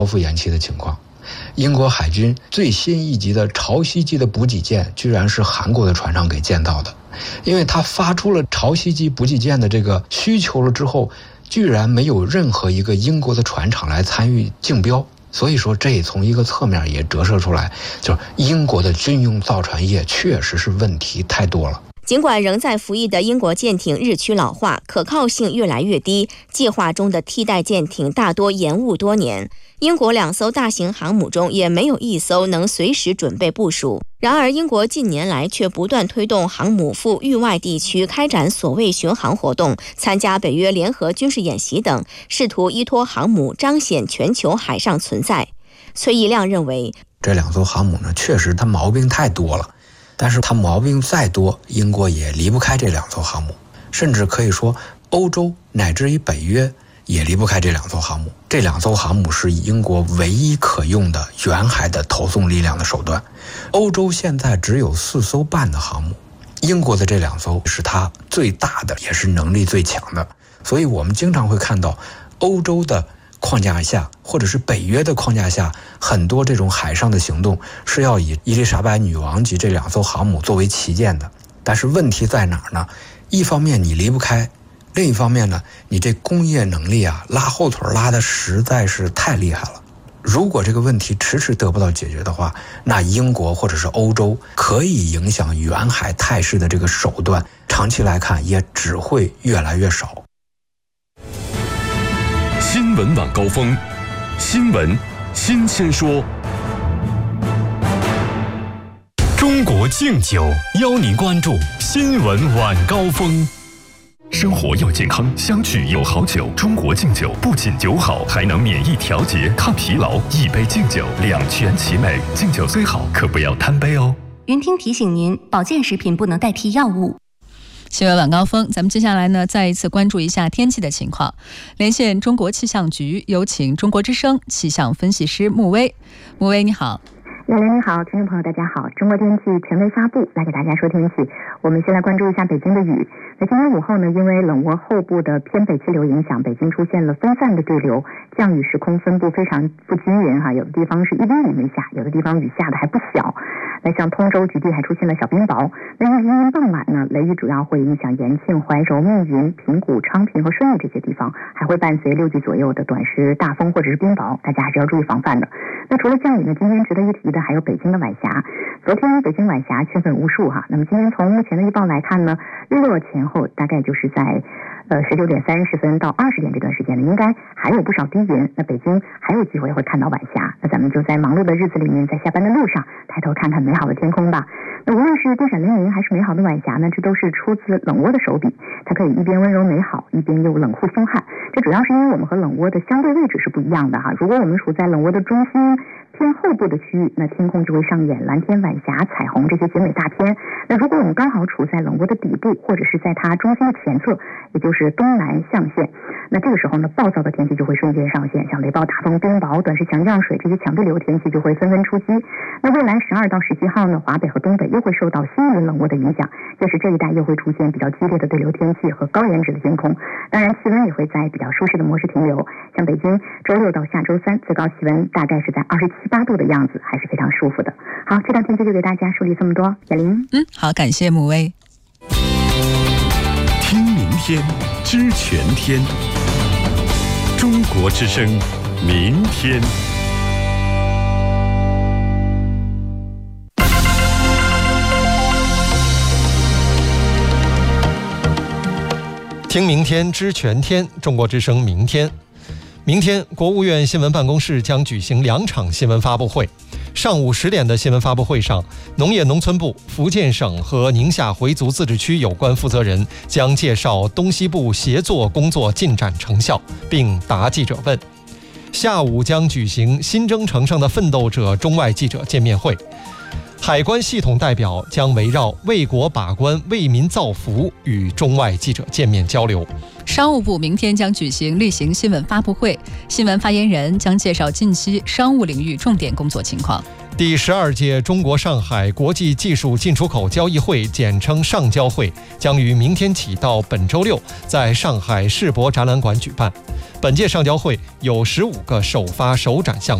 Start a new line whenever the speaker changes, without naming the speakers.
交付延期的情况。英国海军最新一级的潮汐级的补给舰居然是韩国的船上给建造的，因为它发出了潮汐级补给舰的这个需求了之后，居然没有任何一个英国的船厂来参与竞标。所以说这从一个侧面也折射出来，就是英国的军用造船业确实是问题太多了。
尽管仍在服役的英国舰艇日趋老化，可靠性越来越低，计划中的替代舰艇大多延误多年。英国2艘大型航母中也没有一艘能随时准备部署。然而，英国近年来却不断推动航母赴域外地区开展所谓巡航活动，参加北约联合军事演习等，试图依托航母彰显全球海上存在。崔义亮认为，
这2艘航母呢，确实它毛病太多了。但是它毛病再多，英国也离不开这2艘航母，甚至可以说欧洲乃至于北约也离不开这2艘航母。这2艘航母是英国唯一可用的远海的投送力量的手段。欧洲现在只有4艘半的航母，英国的这2艘是它最大的，也是能力最强的。所以我们经常会看到欧洲的框架下，或者是北约的框架下，很多这种海上的行动是要以伊丽莎白女王级这2艘航母作为旗舰的。但是问题在哪儿呢？一方面你离不开，另一方面呢，你这工业能力啊，拉后腿拉的实在是太厉害了。如果这个问题迟迟得不到解决的话，那英国或者是欧洲可以影响远海态势的这个手段，长期来看也只会越来越少。
新闻晚高峰，新闻新鲜说。中国敬酒邀您关注新闻晚高峰。生活要健康，相聚有好酒。中国敬酒不仅酒好，还能免疫调节、抗疲劳。一杯敬酒，两全其美。敬酒虽好，可不要贪杯哦。
云听提醒您，保健食品不能代替药物。
新闻晚高峰，咱们接下来呢，再一次关注一下天气的情况。连线中国气象局，有请中国之声气象分析师穆威。穆威，你好。
亚玲你好，听众朋友大家好，中国天气权威发布，来给大家说天气。我们先来关注一下北京的雨。那今天午后呢，因为冷涡后部的偏北气流影响，北京出现了分散的对流，降雨时空分布非常不均匀哈，有的地方是1厘米下，有的地方雨下的还不小。那像通州局地还出现了小冰雹。那因为今天傍晚呢，雷雨主要会影响延庆、怀柔、密云、平谷、昌平和顺义这些地方，还会伴随6级左右的短时大风或者是冰雹，大家还是要注意防范的。那除了降雨呢，今天值得一提的还有北京的晚霞。昨天北京晚霞圈粉无数哈，那么今天从目前的预报来看呢，日落前后大概就是在19点30分到20点这段时间呢，应该还有不少低云，那北京还有机会会看到晚霞。那咱们就在忙碌的日子里面，在下班的路上抬头看看美好的天空吧。那无论是电闪雷鸣还是美好的晚霞呢，这都是出自冷涡的手笔，它可以一边温柔美好，一边又冷酷风悍。这主要是因为我们和冷涡的相对位置是不一样的哈。如果我们处在冷涡的中心偏后部的区域，那天空就会上演蓝天晚霞、彩虹这些绝美大片。那如果我们刚好处在冷涡的底部，或者是在它中心的前侧，也就是东南象限，那这个时候呢，暴躁的天气就会瞬间上线，像雷暴、大风、冰雹、短时强降水这些强对流天气就会纷纷出击。那未来12到17号呢，华北和东北又会受到新一轮冷涡的影响，届时这一带又会出现比较激烈的对流天气和高颜值的天空。当然气温也会在比较舒适的模式停留，像北京周6到下周3最高气温大概是在27、28度的样子，还是非常舒服的。好，这道天气就给大家梳理这么多。亚玲，
好，感谢穆威。
听明天，知全天。中国之声，明天。
听明天，知全天。中国之声，明天。明天，国务院新闻办公室将举行2场新闻发布会。上午10点的新闻发布会上，农业农村部、福建省和宁夏回族自治区有关负责人将介绍东西部协作工作进展成效，并答记者问。下午将举行新征程上的奋斗者中外记者见面会。海关系统代表将围绕为国把关、为民造福与中外记者见面交流。
商务部明天将举行例行新闻发布会，新闻发言人将介绍近期商务领域重点工作情况。
第12届中国上海国际技术进出口交易会，简称上交会，将于明天起到本周六在上海世博展览馆举办。本届上交会有15个首发首展项目。